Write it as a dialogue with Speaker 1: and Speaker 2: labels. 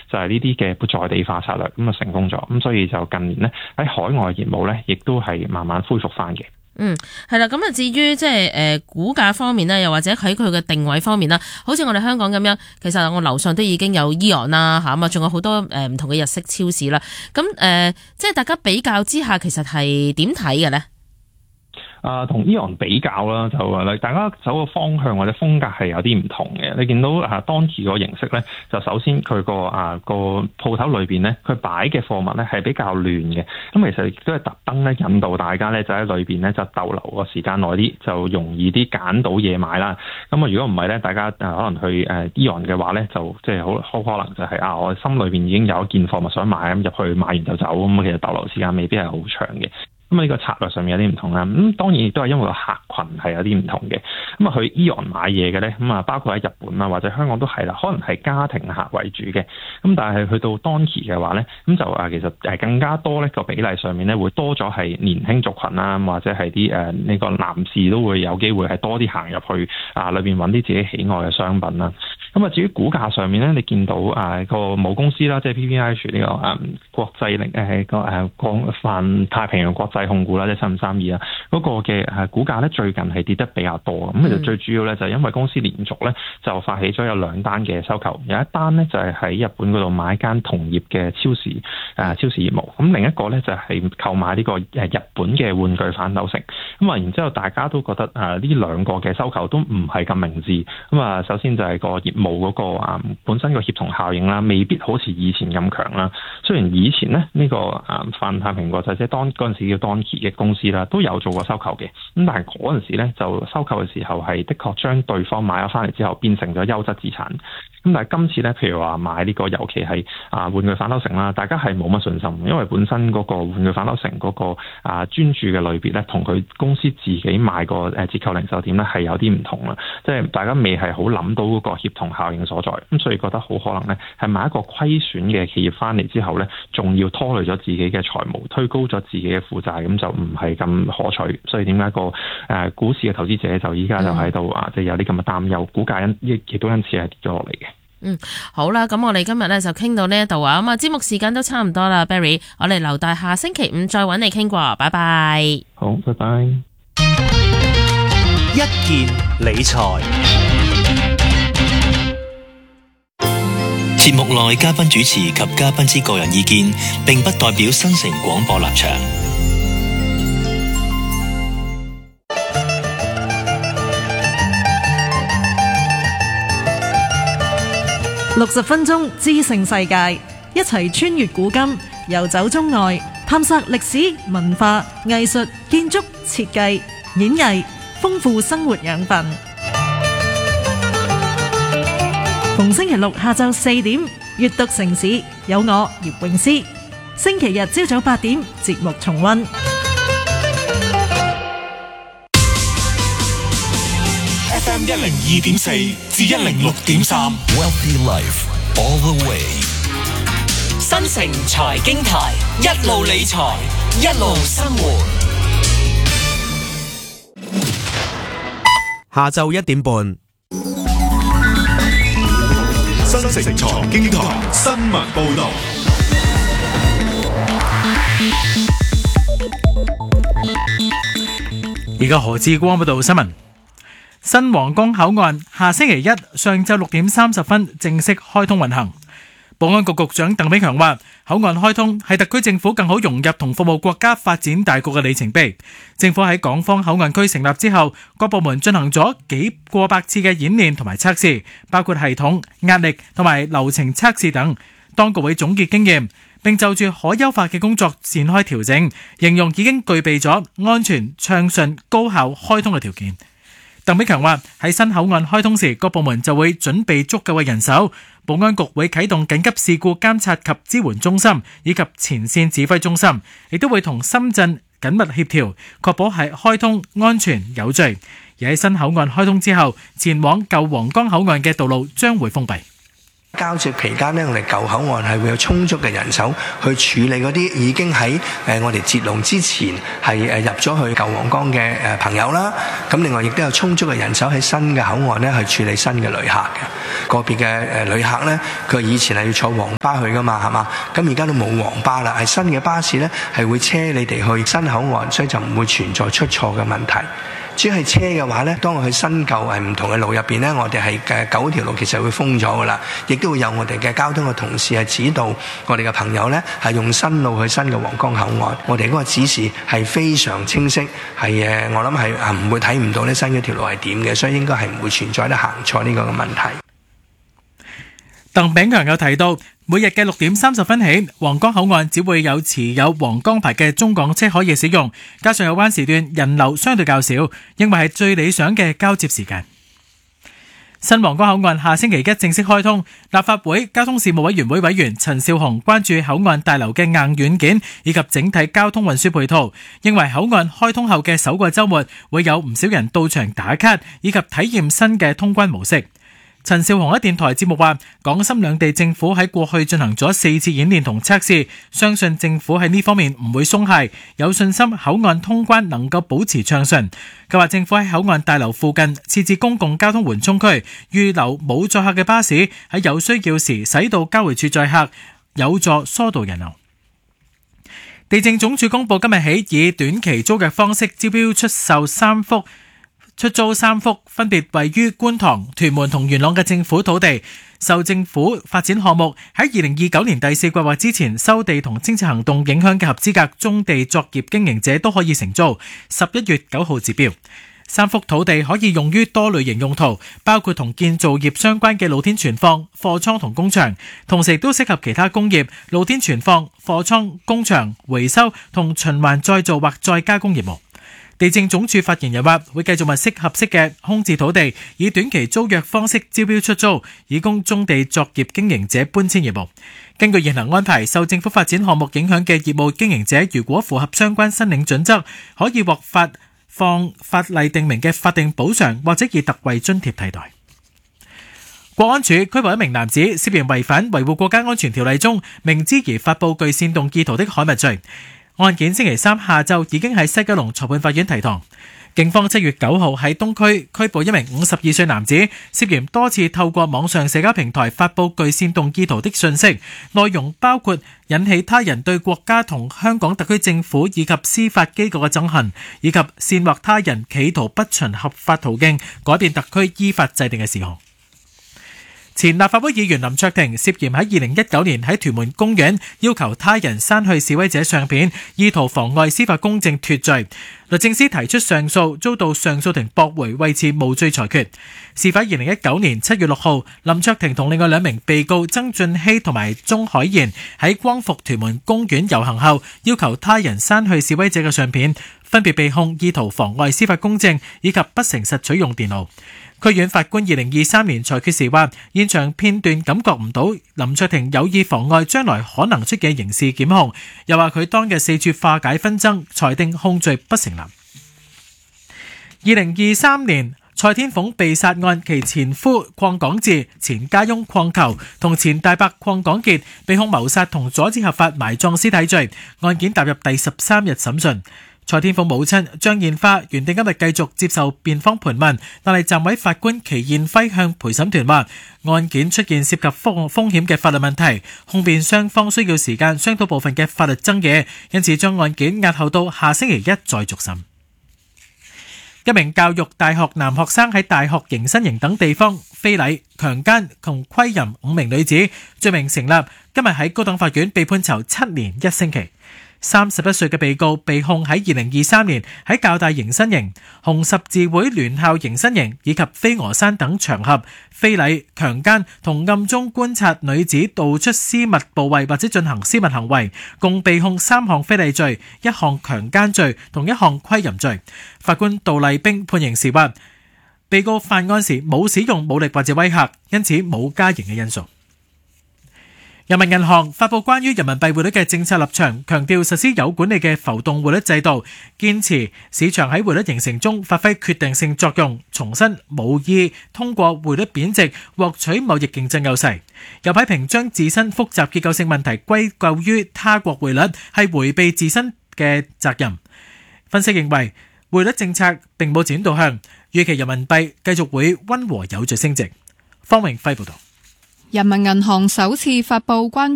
Speaker 1: 就係呢啲嘅在地化策略咁啊成功咗，咁所以就近年呢，喺海外業務呢，亦都係慢慢恢復翻嘅。
Speaker 2: 係啦，咁啊至於即係股價方面咧，又或者喺佢嘅定位方面啦，好似我哋香港咁樣，其實我樓上都已經有 AEON 啦嚇，咁啊仲有好多唔同嘅日式超市啦，咁即係大家比較之下，其實係點睇嘅咧？
Speaker 1: 同 AEON 比較啦，就大家走個方向或者風格係有啲唔同嘅。你見到Donkey 個形式咧，就首先佢個鋪頭裏邊咧，佢擺嘅貨物咧係比較亂嘅。咁其實亦都係特登咧引導大家咧就喺裏邊咧就逗留個時間耐啲，就容易啲揀到嘢買啦。咁如果唔係咧，大家可能去AEON 嘅話咧，就即係好可能就係我心裏邊已經有一件貨物想買，咁入去買完就走，咁其實逗留時間未必係好長嘅。咁呢個策略上面有啲唔同啦，咁當然亦都係因為個客群係有啲唔同嘅。咁去 AEON 買嘢嘅咧，咁包括喺日本啊或者香港都係啦，可能係家庭客為主嘅。咁但係去到 Donkey 嘅話咧，咁就其實更加多咧個比例上面咧會多咗係年輕族群啦，或者係啲呢個男士都會有機會係多啲行入去裏邊揾啲自己喜愛嘅商品啦。咁至於股價上面咧，你見到個母公司啦，即係 PPIH 呢個國際廣泛太平洋國際控股啦，即係7532啦，嗰個嘅股價咧最近係跌得比較多。咁其實最主要咧就係因為公司連續咧就發起咗有2單嘅收購，有一單咧就係喺日本嗰度買間同業嘅超市業務，咁另一個咧就係購買呢個日本嘅玩具反斗城。咁然之後大家都覺得呢2個嘅收購都唔係咁明智。咁首先就係個業務嗰個本身個協同效應啦，未必好似以前咁強啦。雖然以前咧呢個泛太平洋國際即係嗰陣時叫Donkey嘅公司啦，都有做過收購嘅。咁但係嗰陣時咧就收購嘅時候係的確將對方買咗翻嚟之後變成咗優質資產。咁但係今次咧，譬如話買呢個，尤其係玩具反斗城啦，大家係冇乜信心，因為本身嗰個玩具反斗城嗰個專注嘅類別咧，同佢公司自己買個折扣零售點咧係有啲唔同啦。即係大家未係好諗到嗰個協同效應所在，咁所以覺得好可能咧係買一個虧損嘅企業翻嚟之後咧，仲要拖累咗自己嘅財務，推高咗自己嘅負債，咁就唔係咁可取。所以點解個股市嘅投資者就依家就喺度即係有啲咁嘅擔憂，股價亦都因此係跌咗落嚟嘅。
Speaker 2: 好啦，咁我哋今日咧就傾到呢一度啊，咁節目時間都差唔多啦 ，Barry， 我哋留待下星期五再揾你傾過，拜拜。
Speaker 1: 好，拜拜。
Speaker 3: 一件理財。
Speaker 4: 節目內嘉賓主持及嘉賓之個人意見，並不代表新城廣播立場。
Speaker 5: 60分鐘知性世界，一齊穿越古今，遊走中外，探索歷史、文化、藝術、建築、設計、演藝，豐富生活養分。逢星期六下晝4點，閱讀城市，有我葉詠詩；星期日朝早8點，節目重溫。
Speaker 6: FM 102.4至106.3
Speaker 4: Wealthy Life all the way。
Speaker 6: 新城財經台，一路理財，一路生活。
Speaker 3: 下晝1點半，
Speaker 6: 新城財經台新聞報道。
Speaker 7: 而家何志光報道新聞。新皇崗口岸下星期一上晝6點30分正式開通運行。保安局局長鄧炳強話，口岸開通係特區政府更好融入同服務國家發展大局嘅里程碑。政府喺港方口岸區成立之後，各部門進行咗過百次嘅演練同埋測試，包括系統、壓力同埋流程測試等。當局會總結經驗，並就住可優化嘅工作展開調整，形容已經具備咗安全、暢順、高效開通嘅條件。鄧炳強話，喺新口岸開通時，各部門就會準備足夠嘅人手，保安局會啟動緊急事故監察及支援中心以及前線指揮中心，亦都會同深圳緊密協調，確保係開通安全有序。而喺新口岸開通之後，前往舊皇崗口岸嘅道路將會封閉。
Speaker 8: 交接期間呢，我哋舊口岸係會有充足嘅人手去處理嗰啲已經喺我哋截龍之前係入咗去舊皇崗嘅朋友啦。咁另外亦都有充足嘅人手喺新嘅口岸呢去處理新嘅旅客嘅。個別嘅旅客呢，佢以前係要坐黃巴去噶嘛，係嘛？咁而家都冇黃巴啦，係新嘅巴士呢係會車你哋去新口岸，所以就唔會存在出錯嘅問題。至於係車嘅話呢，當我去新舊係唔同嘅路入邊呢，我哋係9條路其實會封咗噶啦，亦都會有我哋嘅交通嘅同事係指導我哋嘅朋友呢係用新路去新嘅皇崗口岸。我哋嗰個指示係非常清晰，係我諗係唔會睇唔到呢新嗰條路係點嘅，所以應該係唔會存在得行錯呢個嘅問題。
Speaker 7: 鄧炳強有提到，每日嘅6點30分起，皇崗口岸只會有持有皇崗牌嘅中港車可以使用，加上有關時段人流相對較少，認為係最理想嘅交接時間。新皇崗口岸下星期一正式開通，立法會交通事務委員會委員陳紹雄關注口岸大樓嘅硬軟件以及整體交通運輸配套，認為口岸開通後嘅首個週末會有唔少人到場打卡，以及體驗新嘅通關模式。陳紹雄喺電台節目話，港深兩地政府喺過去進行咗4次演練同測試，相信政府喺呢方面唔會鬆懈，有信心口岸通關能夠保持暢順。佢話政府喺口岸大樓附近設置公共交通緩衝區，預留冇載客嘅巴士，喺有需要時駛到交匯處載客，有助疏導人流。地政總署公布今日起以短期租約方式招標出租3幅分別位於觀塘、屯門同元朗嘅政府土地，受政府發展項目喺2029年第4季或之前收地同清拆行動影響嘅合資格棕地作業經營者都可以承租。11月9號截標。3幅土地可以用於多類型用途，包括同建造業相關嘅露天存放、貨倉同工場，同時亦都適合其他工業、露天存放、貨倉、工場、回收同循環再造或再加工業務。地政總署發言人話，會繼續物色合適嘅空置土地，以短期租約方式招標出租，以供棕地作業經營者搬遷業務。根據現行安排，受政府發展項目影響嘅業務經營者，如果符合相關申領準則，可以獲發放法例定明嘅法定補償，或者以特惠津貼替代。國安處拘捕一名男子，涉嫌違反維護國家安全條例中明知而發布具煽動意圖的刊物罪。案件星期三下晝已經喺西九龍裁判法院提堂。警方7月9號喺東區拘捕一名52歲男子，涉嫌多次透過網上社交平台發布具煽動意圖的訊息，內容包括引起他人對國家同香港特區政府以及司法機構嘅憎恨，以及煽惑他人企圖不循合法途徑改變特區依法制定嘅事項。前立法會議員林卓廷涉嫌喺2019年喺屯門公園要求他人刪去示威者相片，意圖妨礙司法公正脫罪。律政司提出上訴，遭到上訴庭駁回，維持無罪裁決。事發2019年7月6號，林卓廷同另外2名被告曾俊熙同埋鍾海賢喺光復屯門公園遊行後，要求他人刪去示威者嘅相片，分別被控意圖妨礙司法公正以及不誠實取用電腦。區院法官2023年裁決時話，現場片段感覺唔到林卓廷有意妨礙將來可能出嘅刑事檢控，又話佢當日四處化解紛爭，裁定控罪不成立。2023年蔡天鳳被殺案，其前夫鄺港智、前家翁鄺球同前大伯鄺港傑被控謀殺同阻止合法埋葬屍體罪，案件踏入第13日審訊。蔡天鳳母親張燕花原定今日繼續接受辯方盤問，但係暫委法官祁燕輝向陪審團話，案件出現涉及風險嘅法律問題，控辯雙方需要時間商討部分嘅法律爭議，因此將案件押後到下星期一再續審。一名教育大學男學生喺大學迎新營等地方非禮、強姦同窺淫5名女子，罪名成立，今日喺高等法院被判囚7年1星期。31歲嘅被告被控喺2023年喺教大迎新營、紅十字會聯校迎新營以及飛鵝山等場合非禮、強姦同暗中觀察女子道出私密部位或者進行私密行為，共被控3項非禮罪、1項強姦罪同1項窺淫罪。法官杜麗冰判刑時話，被告犯案時冇使用武力或者威嚇，因此冇加刑嘅因素。 人民銀行發布關於人民幣匯率嘅政策立場，強調實施有管理嘅浮動匯率制度，堅持市場喺匯率形成中發揮決定性作用，重申無意通過匯率貶值獲取貿易競爭優勢。又批評將自身複雜結構性問題歸咎於他國匯率係迴避自身嘅責任。分析認為，匯率政策並冇轉導向，預期人民幣繼續會溫和有序升值。方榮輝報導。
Speaker 9: 人民銀行首次發布關